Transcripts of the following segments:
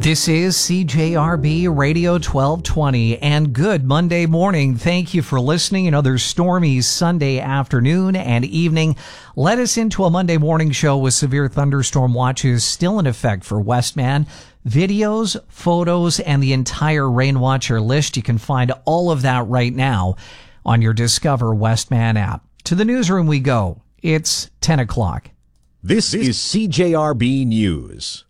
This is CJRB Radio 1220, and good Monday morning. Thank you for listening. Another stormy Sunday afternoon and evening led us into a Monday morning show with severe thunderstorm watches still in effect for Westman. Videos, photos, and the entire rain watcher list. You can find all of that right now on your Discover Westman app. To the newsroom we go. It's 10 o'clock. This is CJRB News.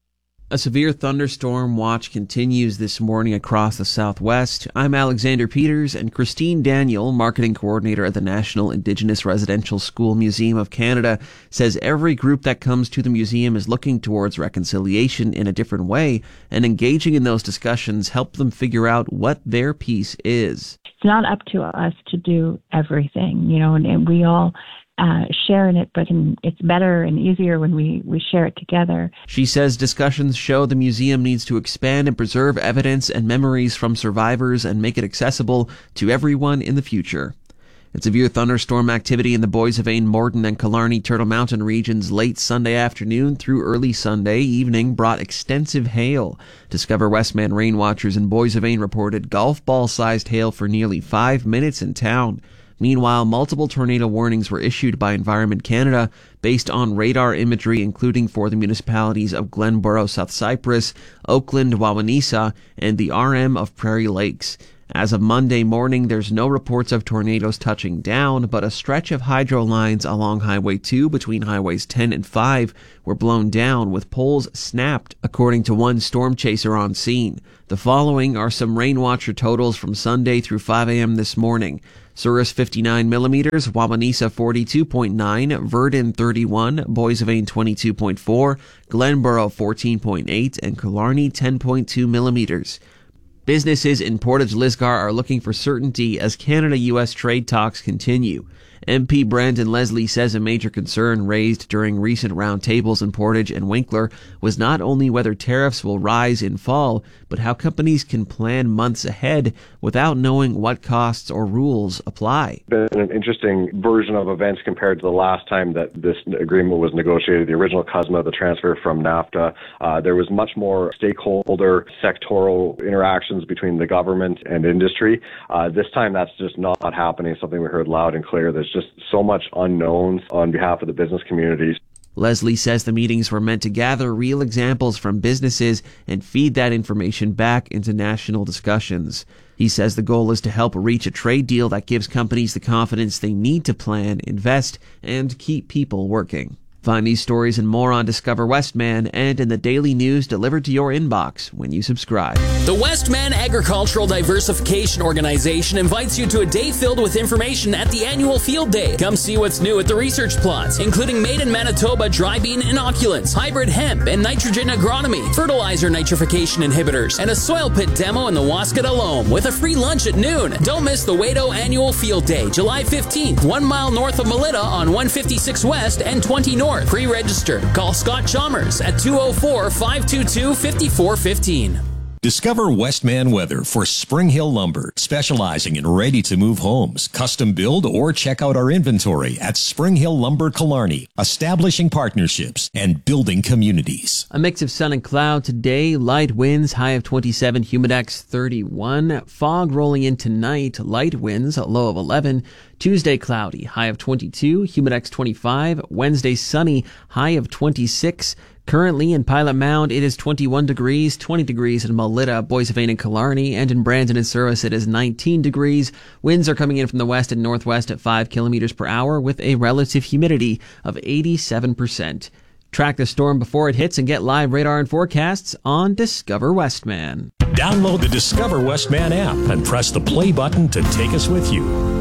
A severe thunderstorm watch continues this morning across the Southwest. I'm Alexander Peters, and Christine Daniel, marketing coordinator at the National Indigenous Residential School Museum of Canada, says every group that comes to the museum is looking towards reconciliation in a different way, and engaging in those discussions help them figure out what their piece is. It's not up to us to do everything, and we all share in it, but it's better and easier when we share it together. She says discussions show the museum needs to expand and preserve evidence and memories from survivors and make it accessible to everyone in the future. And severe thunderstorm activity in the Boissevain, Morden, and Killarney Turtle Mountain regions late Sunday afternoon through early Sunday evening brought extensive hail. Discover Westman rain watchers in Boissevain reported golf ball-sized hail for nearly 5 minutes in town. Meanwhile, multiple tornado warnings were issued by Environment Canada based on radar imagery, including for the municipalities of Glenborough, South Cyprus, Oakland, Wawonisa, and the RM of Prairie Lakes. As of Monday morning, there's no reports of tornadoes touching down, but a stretch of hydro lines along Highway 2 between Highways 10 and 5 were blown down, with poles snapped, according to one storm chaser on scene. The following are some rain watcher totals from Sunday through 5 a.m. this morning. Souris 59 millimeters, Wawonisa 42.9, Verdun 31, Boissevain 22.4, Glenborough 14.8, and Killarney 10.2 millimeters. Businesses in Portage Lisgar are looking for certainty as Canada-U.S. trade talks continue. MP Brandon Leslie says a major concern raised during recent roundtables in Portage and Winkler was not only whether tariffs will rise in fall, but how companies can plan months ahead without knowing what costs or rules apply. It's been an interesting version of events compared to the last time that this agreement was negotiated, the original CUSMA, the transfer from NAFTA. There was much more stakeholder sectoral interactions between the government and industry. This time that's just not happening, something we heard loud and clear. There's just so much unknowns on behalf of the business communities. Leslie says the meetings were meant to gather real examples from businesses and feed that information back into national discussions. He says the goal is to help reach a trade deal that gives companies the confidence they need to plan, invest, and keep people working. Find these stories and more on Discover Westman and in the daily news delivered to your inbox when you subscribe. The Westman Agricultural Diversification Organization invites you to a day filled with information at the annual Field Day. Come see what's new at the research plots, including made in Manitoba dry bean inoculants, hybrid hemp and nitrogen agronomy, fertilizer nitrification inhibitors, and a soil pit demo in the Wascata Loam with a free lunch at noon. Don't miss the Wado Annual Field Day, July 15th, 1 mile north of Melita on 156 West and 20 North. Pre-register. Call Scott Chalmers at 204-522-5415. Discover Westman Weather for Spring Hill Lumber, specializing in ready-to-move homes, custom build, or check out our inventory at Spring Hill Lumber Killarney, establishing partnerships and building communities. A mix of sun and cloud today, light winds, high of 27, humidex 31, fog rolling in tonight, light winds, low of 11, Tuesday cloudy, high of 22, humidex 25, Wednesday sunny, high of 26, currently in Pilot Mound, it is 21 degrees, 20 degrees in Melita, Boissevain, and Killarney, and in Brandon and Souris, it is 19 degrees. Winds are coming in from the west and northwest at 5 kilometers per hour with a relative humidity of 87%. Track the storm before it hits and get live radar and forecasts on Discover Westman. Download the Discover Westman app and press the play button to take us with you.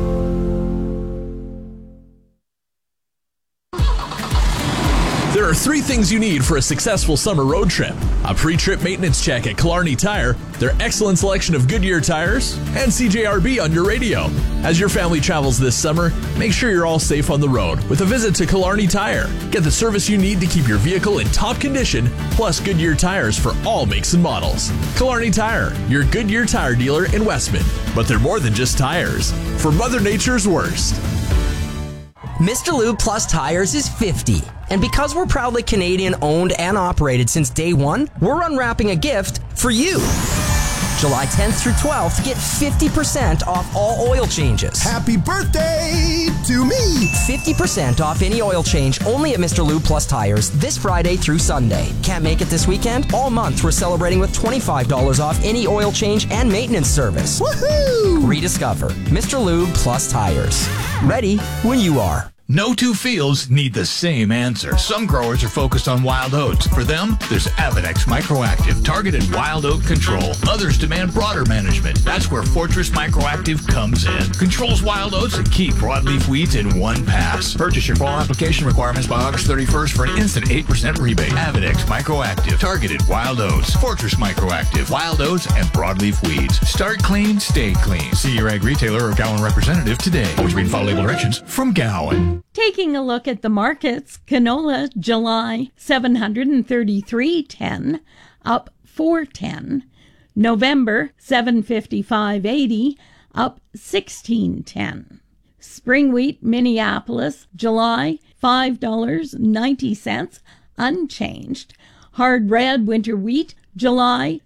There are 3 things you need for a successful summer road trip: a pre-trip maintenance check at Killarney Tire, their excellent selection of Goodyear tires, and CJRB on your radio. As your family travels this summer, make sure you're all safe on the road with a visit to Killarney Tire. Get the service you need to keep your vehicle in top condition, plus Goodyear tires for all makes and models. Killarney Tire, your Goodyear tire dealer in Westman. But they're more than just tires. For Mother Nature's worst. Mr. Lube Plus Tires is 50. And because we're proudly Canadian owned and operated since day one, we're unwrapping a gift for you. July 10th through 12th, get 50% off all oil changes. Happy birthday to me! 50% off any oil change only at Mr. Lube Plus Tires this Friday through Sunday. Can't make it this weekend? All month we're celebrating with $25 off any oil change and maintenance service. Woohoo! Rediscover Mr. Lube Plus Tires. Ready when you are. No two fields need the same answer. Some growers are focused on wild oats. For them, there's Avenex Microactive, targeted wild oat control. Others demand broader management. That's where Fortress Microactive comes in. Controls wild oats and key broadleaf weeds in one pass. Purchase your fall application requirements by August 31st for an instant 8% rebate. Avenex Microactive, targeted wild oats. Fortress Microactive, wild oats and broadleaf weeds. Start clean, stay clean. See your ag retailer or Gowan representative today. Always read and follow label directions from Gowan. Taking a look at the markets, canola July 733.10, up 4.10. November 755.80, up 16.10. Spring wheat Minneapolis July $5.90, unchanged. Hard red winter wheat July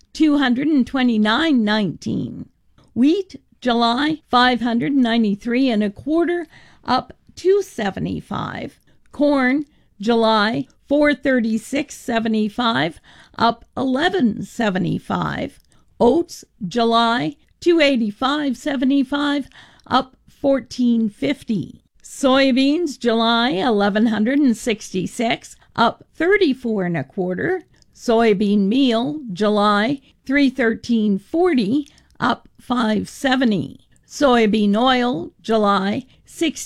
$229.19. Wheat July 593 1/4, up $2.75. Corn, July $436.75, up $11.75. Oats, July $285.75, up $14.50. Soybeans, July $1,166, up 34 1/4. Soybean meal, July $313.40, up $5.70. Soybean oil, July